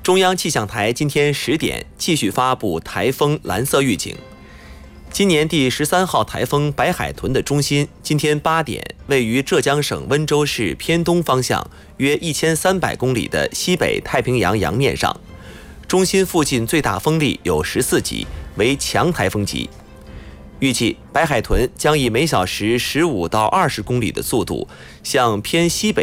中央气象台今天10点继续发布台风蓝色预警。今年第13号台风白海豚的中心今天8点位于浙江省温州市偏东方向约1300公里的西北太平洋洋面上，中心附近最大风力有14级，为强台风级。预计白海豚将以每小时15到20公里的速度向偏西北